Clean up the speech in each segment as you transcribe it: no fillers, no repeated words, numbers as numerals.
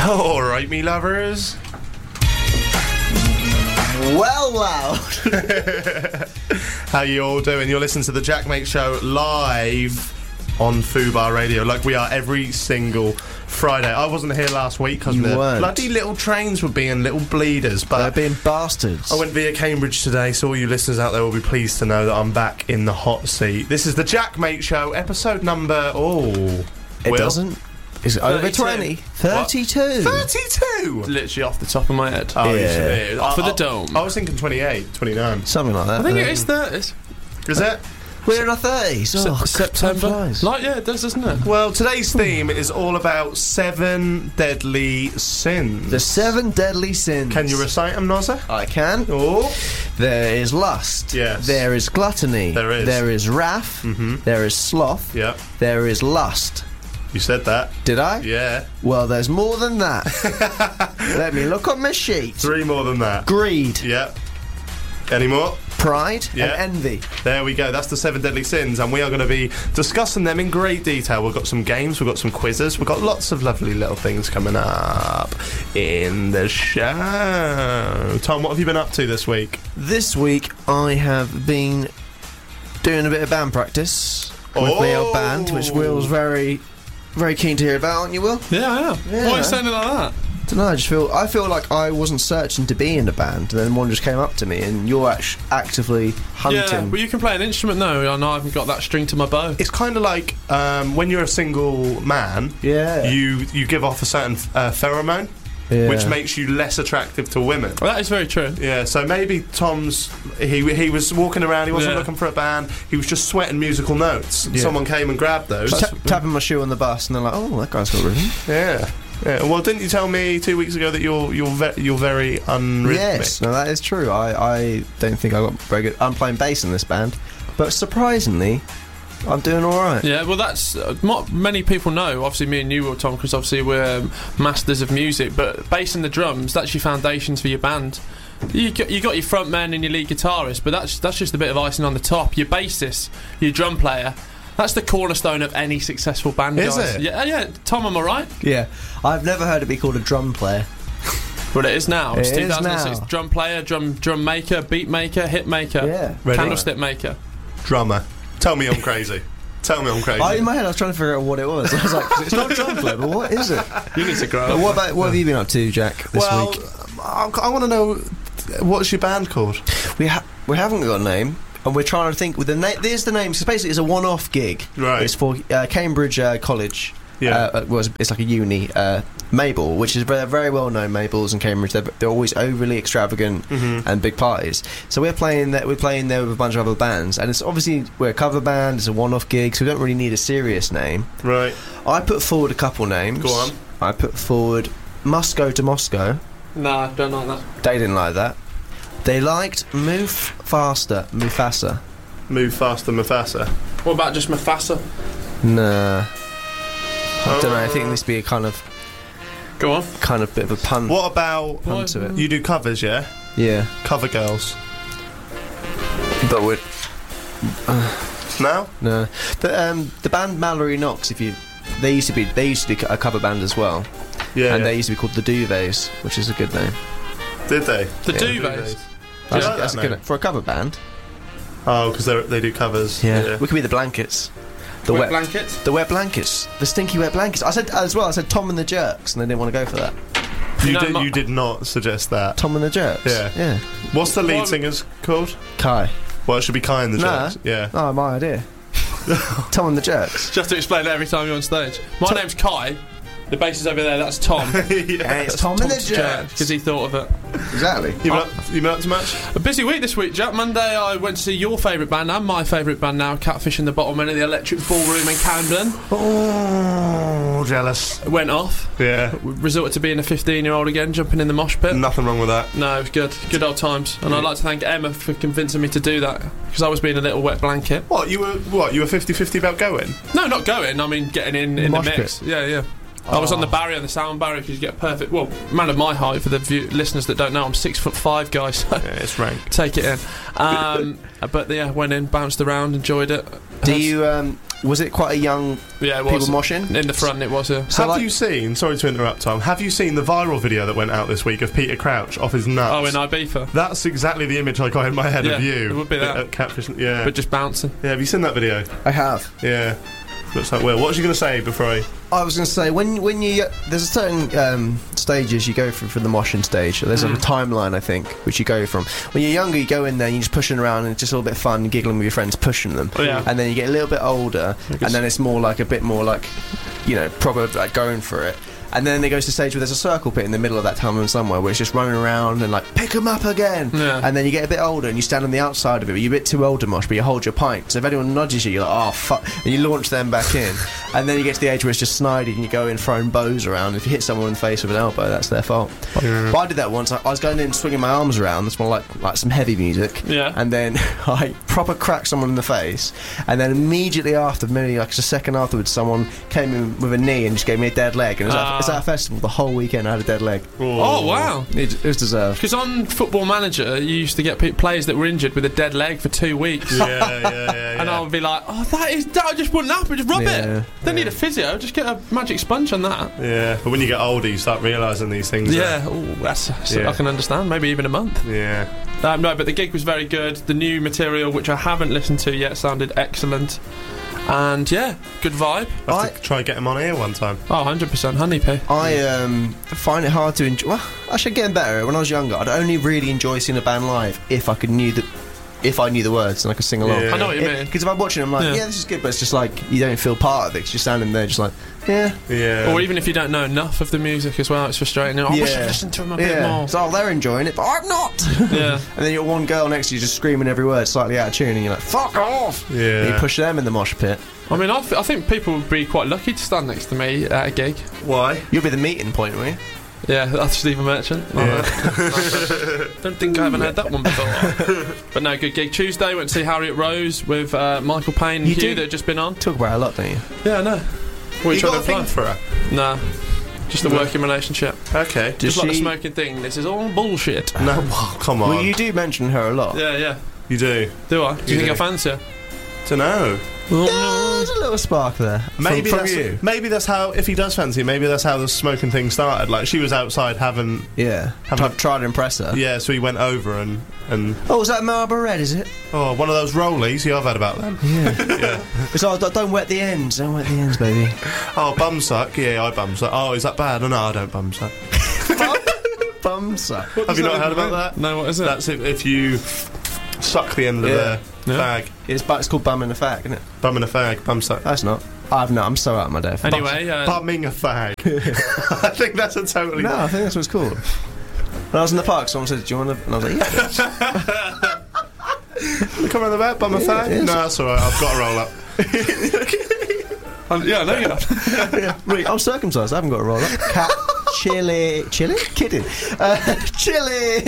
Alright, me lovers. Well loud. How you all doing? You're listening to the Jack Mate Show live on Fubar Radio, like we are every single Friday. I wasn't here last week because the bloody little trains were being little bleeders, but they're being bastards. I went via Cambridge today, so all you listeners out there will be pleased to know that I'm back in the hot seat. This is the Jack Mate Show, episode number... doesn't... Is it over 20? 32. What? 32? Literally off the top of my head. Oh, yeah. Off of the dome. I was thinking 28, 29. Something like that. I think it is 30s. Is it? We're in our 30s. September. Like, yeah, it does, doesn't it? Well, today's theme is all about 7 deadly sins. The 7 deadly sins. Can you recite them, Nozza? I can. Oh. There is lust. Yes. There is gluttony. There is. There is wrath. Mm-hmm. There is sloth. Yep. There is lust. You said that. Did I? Yeah. Well, there's more than that. Let me look on my sheet. 3 more than that. Greed. Yep. Any more? Pride Yeah. and envy. There we go. That's the 7 deadly sins, and we are going to be discussing them in great detail. We've got some games, we've got some quizzes, we've got lots of lovely little things coming up in the show. Tom, what have you been up to this week? This week I have been doing a bit of band practice with my old band, which Will's very, very keen to hear about, aren't you, Will? Yeah, I am. Yeah. Why are you saying it like that? I don't know, I feel like I wasn't searching to be in a band, and then one just came up to me, and you're actively hunting. Yeah, but you can play an instrument though. I know I haven't got that string to my bow. It's kind of like when you're a single man, you give off a certain pheromone, which makes you less attractive to women. Well, that is very true. Yeah, so maybe Tom's... He was walking around, he wasn't looking for a band, he was just sweating musical notes. Yeah. Someone came and grabbed those. Tapping my shoe on the bus, and they're like, "Oh, that guy's got rhythm." Yeah. Yeah. Well, didn't you tell me 2 weeks ago that you're very unrhythmic? Yes, no, that is true. I don't think I got very good. I'm playing bass in this band, but surprisingly, I'm doing all right. Yeah, well, that's not many people know. Obviously, me and you, Will, Tom, because obviously we're masters of music. But bass and the drums, that's your foundations for your band. You got your front man and your lead guitarist, but that's just a bit of icing on the top. Your bassist, your drum player. That's the cornerstone of any successful band, guys. Is it? Yeah. Tom, am I right? Yeah, I've never heard it be called a drum player. Well, it is now. It's It is 2006. now. Drum player, drum maker, beat maker, hit maker, Yeah. candlestick maker. Drummer. Tell me I'm crazy. Tell me I'm crazy. In my head, I was trying to figure out what it was. I was like, it's not drum player, but what is it? You need to grow But up. what have you been up to, Jack, this well, week? I want to know, what's your band called? We haven't got a name, and we're trying to think with the name. There's the name. So basically, it's a one-off gig. Right. It's for Cambridge College. Yeah. It's like a uni. Mabel, which is very well known. Mabels in Cambridge, they're always overly extravagant and big parties. So we're playing there with a bunch of other bands, and it's obviously we're a cover band. It's a one-off gig, so we don't really need a serious name. Right. I put forward a couple names. Go on. I put forward Must Go to Moscow. Nah, don't like that. They didn't like that. They liked Move Faster, Mufasa. Move Faster, Mufasa. What about just Mufasa? Nah. I don't know. I think it needs to be a kind of Go on. bit of a pun. What about... Pun to it. You do covers, yeah? Yeah. Cover girls. But we're... No? No. The band Mallory Knox, they used to be a cover band as well. Yeah. And they used to be called the Duvets, which is a good name. Did they? The Yeah. Duvets. Do you like That's that a good name? name. For a cover band. Oh, because they do covers. We could be the Blankets. The Wet blankets. The Wet Blankets. The Stinky Wet Blankets. I said Tom and the Jerks, and they didn't want to go for that. You did not suggest that. Tom and the Jerks. Yeah. What's the lead singer's called? Kai. Well, it should be Kai and the Nah. Jerks. Yeah. Oh, my idea. Tom and the Jerks. Just to explain it every time you're on stage. My name's Kai. The bass is over there. That's Tom. Yeah. And it's Tom and the Jerks. Because he thought of it. Exactly. You been up to much? A busy week this week, Jack. Monday I went to see your favourite band and my favourite band now, Catfish and the Bottlemen, at the Electric Ballroom in Camden. Oh, jealous. It went off. Yeah. We resorted to being a 15-year-old again, jumping in the mosh pit. Nothing wrong with that. No, it was good. Good old times. And I'd like to thank Emma for convincing me to do that, because I was being a little wet blanket. What, you were 50-50 about going? No, not going. I mean, getting in the Mosh mix. Yeah. I was on the barrier, the sound barrier, because you get perfect. Well, man of my height, for the listeners that don't know, I'm 6'5", guys. So Yeah, it's rank. take it in. But yeah, went in, bounced around, enjoyed it. Do you? Was it quite a young people moshing? In the front it was, yeah. So have you seen, sorry to interrupt Tom, have you seen the viral video that went out this week of Peter Crouch off his nuts? Oh, in Ibiza? That's exactly the image I got in my head of you. It would be that. Catfish, yeah. But just bouncing. Yeah, have you seen that video? I have. Yeah. Looks like Will. What was you going to say before I was going to say, when you... There's a certain stages you go through for the moshing stage. There's a timeline, I think, which you go from. When you're younger, you go in there and you're just pushing around and it's just a little bit fun, giggling with your friends, pushing them. Oh, yeah. And then you get a little bit older, and then it's more like a bit more like, proper like going for it. And then it goes to a stage where there's a circle pit in the middle of that tunnel somewhere where it's just running around and like, pick them up again. Yeah. And then you get a bit older and you stand on the outside of it, but you're a bit too old to mosh, but you hold your pint. So if anyone nudges you, you're like, oh, fuck. And you launch them back in. And then you get to the age where it's just snidey and you go in throwing bows around. If you hit someone in the face with an elbow, that's their fault. Yeah. But I did that once. I was going in swinging my arms around. That's more like some heavy music. Yeah. And then I proper cracked someone in the face. And then immediately after, maybe like a second afterwards, someone came in with a knee and just gave me a dead leg. And it was at a festival the whole weekend I had a dead leg. Oh wow. It was deserved. Because on Football Manager you used to get players that were injured with a dead leg for 2 weeks. Yeah. And I would be like, oh, that just wouldn't happen, just rub it. Don't need a physio, just get a magic sponge on that. Yeah, but when you get older you start realising these things. Yeah, I can understand, maybe even a month. Yeah. No, but the gig was very good. The new material, which I haven't listened to yet, sounded excellent. And yeah, good vibe. I have to try and get him on here one time. Oh, 100% honey pea. I find it hard to enjoy. Well, actually, getting better. When I was younger, I'd only really enjoy seeing a band live if I knew the words and I could sing along. I know what you mean. Because if I'm watching, I'm like, yeah, this is good, but it's just like you don't feel part of it. Cause you're standing there, just like, yeah. Or even if you don't know enough of the music as well, it's frustrating. I wish I'd listened to them a bit more. So they're enjoying it, but I'm not. Yeah. And then you're one girl next to you just screaming every word, slightly out of tune, and you're like, fuck off. Yeah. And you push them in the mosh pit. I mean, I think people would be quite lucky to stand next to me at a gig. Why? You'll be the meeting point, will you? Yeah, that's Stephen Merchant. Yeah. Don't think I haven't heard that one before. But no, good gig. Tuesday went to see Harriet Rose with Michael Payne and Hugh that had just been on. Talk about her a lot, don't you? Yeah, I know. You got a thing for her? No. Just a working relationship. Okay. Just like the smoking thing. This is all bullshit. No, well, come on. Well, you do mention her a lot. Yeah. You do? Do I? Do you think I fancy her? Dunno. There's a little spark there. Maybe from that's you. Maybe that's how. If he does fancy, maybe that's how the smoking thing started. Like she was outside having. Yeah. Tried to impress her. Yeah. So he went over and. Oh, is that Marlboro Red? Is it? Oh, one of those rollies. Yeah, I've heard about them. Yeah. It's like, don't wet the ends. Don't wet the ends, baby. Oh, bumsuck. Yeah, I bumsuck. Oh, is that bad? No, I don't bumsuck. Bumsuck. Have you not heard about that? No, what is it? That's if you suck the end of the fag. It's called bumming a fag, isn't it? Bumming a fag, bumsuck. That's not. I'm so out of my depth. Anyway, bumming a fag. I think that's a totally. No, I think that's what it's called. When I was in the park, someone said, "Do you want to?" And I was like, "Yeah." Come around the back, bum a fag. Yeah, no, that's all right. I've got to roll up. Yeah, I know you have. Really, I'm circumcised. I haven't got a roll up. Cat, chili, kidding. Chili.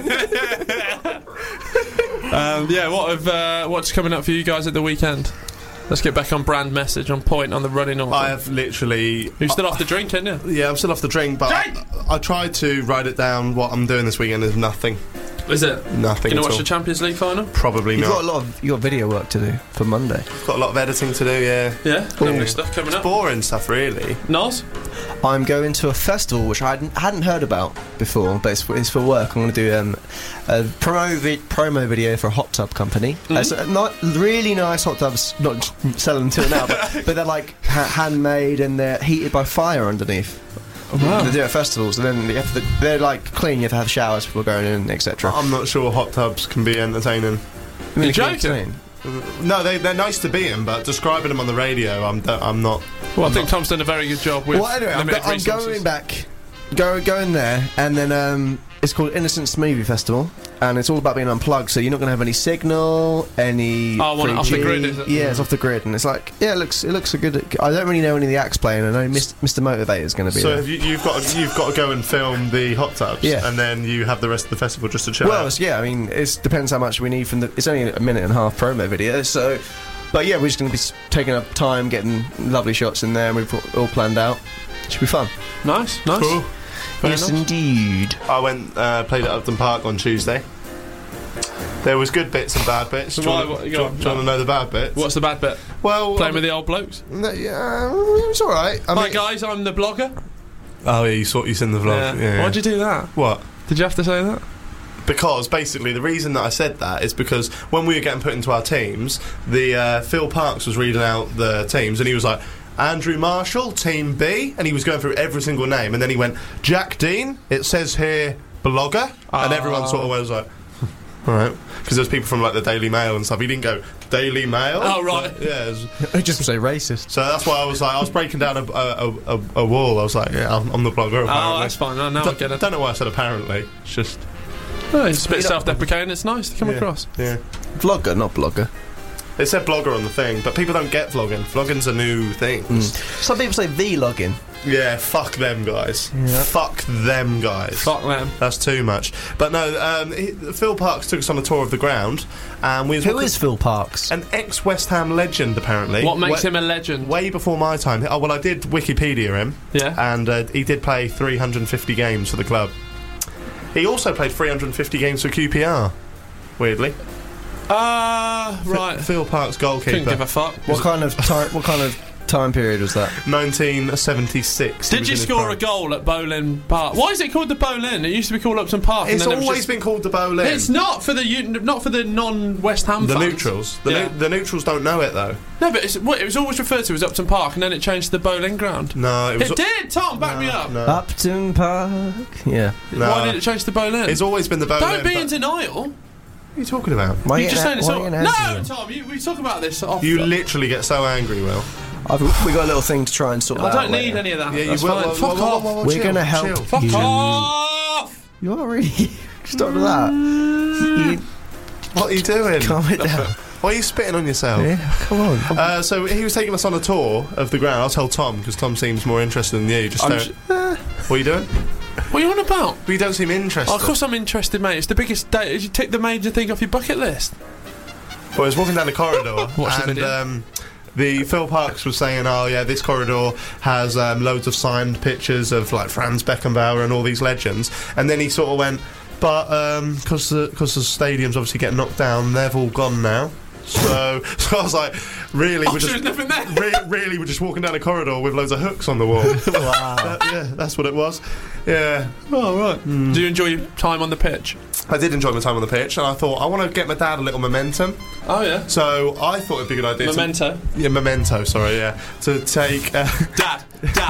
What's coming up for you guys at the weekend? Let's get back on brand message, on point, on the running order. I have literally... You're still off the drink, aren't you? Yeah, I'm still off the drink, but I tried to write it down. What I'm doing this weekend is nothing. Is it? Nothing. You know, at watch all. the Champions League final? Probably not. You got video work to do for Monday. Got a lot of editing to do. Yeah. Yeah. Lovely stuff coming up. Boring stuff, really. Nos? I'm going to a festival which I hadn't heard about before, but it's for work. I'm going to do a promo video for a hot tub company. Mm-hmm. Not really nice hot tubs, not selling them to it now, but they're like handmade and they're heated by fire underneath. Oh, wow. They do it at festivals, and then they're like clean. You have to have showers before going in, etc. I'm not sure hot tubs can be entertaining. I mean, You're joking? No, they're nice to be in, but describing them on the radio, I'm not. Well, I think Tom's done a very good job with. Well, anyway, I'm resources. going back, going there, and then it's called Innocent Smoothie Festival, and it's all about being unplugged. So you're not going to have any signal, any. Oh, well, off the grid, is it? Yeah, it's off the grid, and it's like, yeah, it looks a good. I don't really know any of the acts playing. I know Mr. Motivator's going to be. So there. you've got to go and film the hot tubs, and then you have the rest of the festival just to chill out. Well, yeah, I mean, it depends how much we need from the. It's only a minute and a half promo video, so. But yeah, we're just going to be taking up time, getting lovely shots in there, and we've got all planned out. Should be fun. Nice. Cool. Yes, indeed. I went played at Upton Park on Tuesday. There was good bits and bad bits. Do you want to know the bad bits? What's the bad bit? Well, playing with the old blokes. Yeah, it was all right. Hi guys, I'm the blogger. Oh yeah, you seen the vlog. Yeah. Why'd you do that? What? Did you have to say that? Because basically the reason that I said that is because when we were getting put into our teams, the Phil Parks was reading out the teams and he was like, Andrew Marshall, Team B, and he was going through every single name, and then he went, Jack Dean, it says here blogger, and everyone sort of was like, alright, because there's people from like the Daily Mail and stuff. He didn't go Daily Mail. Oh right, yeah. He just say racist. So that's why I was breaking down a wall. I was like, yeah, I'm the blogger. Apparently. Oh, that's fine. Now I get it. Don't know why I said apparently. It's just. Oh, it's a bit self-deprecating. It's nice to come across. Yeah. Vlogger, not blogger. It said blogger on the thing, but people don't get vlogging. Vlogging's a new thing. Some people say vlogging. Yeah, fuck them guys. Yeah. Fuck them guys. Fuck them. That's too much. But no, Phil Parks took us on a tour of the ground. And Who is Phil Parks? An ex-West Ham legend, apparently. What makes him a legend? Way before my time. Oh, well, I did Wikipedia him. Yeah. And he did play 350 games for the club. He also played 350 games for QPR. Weirdly. Right. Phil Parks, goalkeeper. Couldn't give a fuck. What kind of time period was that? 1976. Did you score a goal at Boleyn Park? Why is it called the Boleyn? It used to be called Upton Park. It's always been called the Boleyn. It's not for the non-West Ham fans. The neutrals. The neutrals don't know it though. No, but it was always referred to as Upton Park, and then it changed to the Boleyn Ground. No, it did. Tom, back me up. No. Upton Park. Yeah. No. Why did it change to Boleyn? It's always been the Boleyn. Don't be in denial. What are you talking about? You're just saying it's all. No, Tom, we talk about this off. You literally get so angry, Will. We got a little thing to try and sort that out. I don't need any of that. Yeah, you will. Fuck off. We're going to help. Fuck off. You're not really. Stop with that. What are you doing? Calm it down. Why are you spitting on yourself? Yeah, come on. So he was taking us on a tour of the ground. I'll tell Tom because Tom seems more interested than you. What are you doing? What are you on about? But you don't seem interested. Oh, of course I'm interested, mate. It's the biggest day. You tick the major thing off your bucket list. Well, I was walking down the corridor and the Phil Parks was saying, oh yeah, this corridor has loads of signed pictures of like Franz Beckenbauer and all these legends. And then he sort of went, but because the stadium's obviously getting knocked down, they've all gone now. So I was like, really? There's nothing there. Really, we're just walking down a corridor with loads of hooks on the wall. Wow. Yeah, that's what it was. Yeah. Oh, right. Do you enjoy your time on the pitch? I did enjoy my time on the pitch, and I thought I want to get my dad a little momentum. Oh yeah. So I thought it'd be a good idea. Memento. Sorry, yeah. To take Dad.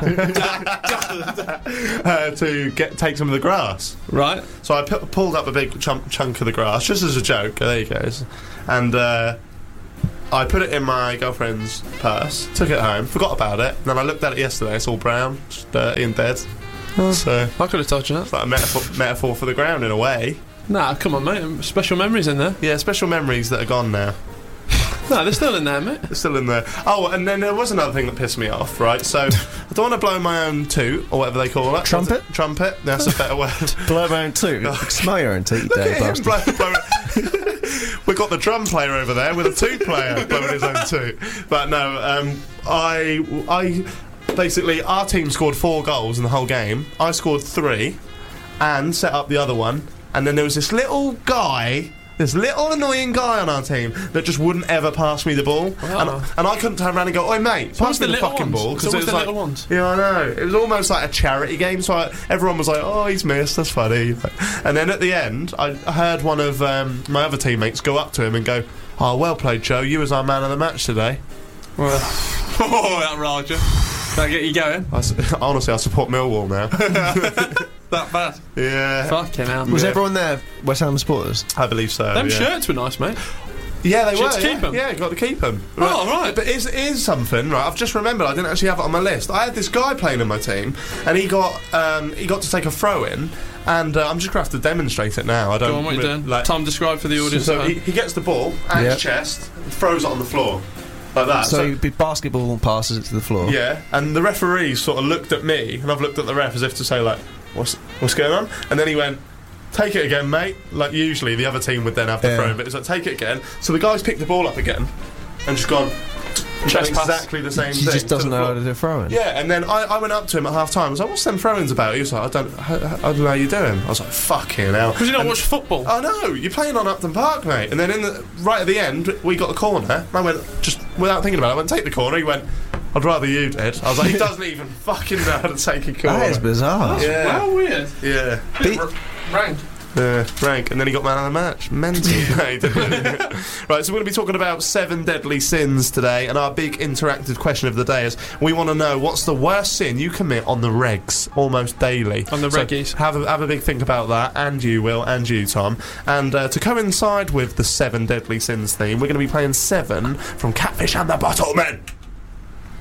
to take some of the grass. Right. So I pulled up a big chunk of the grass just as a joke. There you go. And I put it in my girlfriend's purse, took it home, forgot about it. And then I looked at it yesterday. It's all brown, just dirty and dead. So I could have told you that. It's like a metaphor for the ground in a way. Nah, come on, mate. Special memories in there. Yeah, special memories that are gone now. No, they're still in there, mate. They're still in there. Oh, and then there was another thing that pissed me off, right? So, I don't want to blow my own toot, or whatever they call it. Trumpet? Trumpet, that's a better word. Blow my own toot? Smell your own toot, you dirty bastard. We've got the drum player over there with a toot player blowing his own toot. But no, I basically, our team scored 4 goals in the whole game. I scored 3 and set up the other one. And then there was this little annoying guy on our team that just wouldn't ever pass me the ball. Wow. And I couldn't turn around and go, oi mate, pass me the fucking ball. Because it was like, little ones. Yeah, I know. It was almost like a charity game, so everyone was like, oh, he's missed, that's funny. And then at the end, I heard one of my other teammates go up to him and go, oh, well played, Joe, you was our man of the match today. Well, that Raja. That get you going? Honestly, I support Millwall now. That bad? Yeah. Fucking hell. Was everyone there West Ham supporters? I believe so. Them shirts were nice, mate. Yeah, they were. To keep them. Yeah, got to keep them. Oh, right. But it is something, right? I've just remembered I didn't actually have it on my list. I had this guy playing in my team, and he got to take a throw in, and I'm just going to have to demonstrate it now. I don't. Go on, what you doing? Tom, describe for the audience. So he gets the ball at his chest, throws it on the floor. Like that. So basketball passes it to the floor. Yeah, and the referee sort of looked at me, and I've looked at the ref as if to say, like, what's going on? And then he went, take it again, mate. Like, usually the other team would then have the throw, but it's like, take it again. So the guy's picked the ball up again and just gone, exactly the same thing. He just doesn't know how to do throwing. Yeah, and then I went up to him at half time. I was like, "What's them throw-ins about?" He was like, I don't know how you doing. I was like, "Fucking hell!" Because you don't watch football. Oh no, you're playing on Upton Park, mate. And then right at the end, we got the corner. I went, just without thinking about it, I went, "Take the corner." He went, "I'd rather you did." I was like, "He doesn't even fucking know how to take a corner." That is bizarre. Yeah. Well, weird. Yeah. Rank. Rank, and then he got man of the match. Mental. No, he didn't. Right, so we're going to be talking about 7 deadly sins today, and our big interactive question of the day is: we want to know what's the worst sin you commit on the regs almost daily. On the reggies. Have a big think about that, and you, Will, and you, Tom. And to coincide with the 7 deadly sins theme, we're going to be playing 7 from Catfish and the Bottlemen.